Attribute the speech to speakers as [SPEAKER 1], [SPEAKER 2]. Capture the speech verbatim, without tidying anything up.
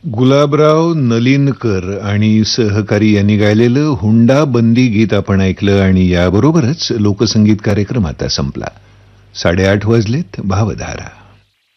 [SPEAKER 1] गुलाबराव नलिनकर आणि सहकारी यांनी गायलेलं हुंडा बंदी गीत आपण ऐकलं आणि याबरोबरच लोकसंगीत कार्यक्रम आता संपला. साडेआठ वाजलेत. भावधारा.